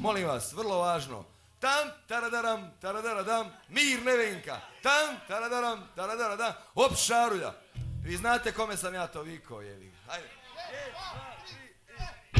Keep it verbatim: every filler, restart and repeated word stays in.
Molim vas, vrlo važno. Tam, taradaram, taradaradam, mir Nevenka. Tam, taradaram, taradaradam, op šarulja. Vi znate kome sam ja to vikao, jevi. Hajde.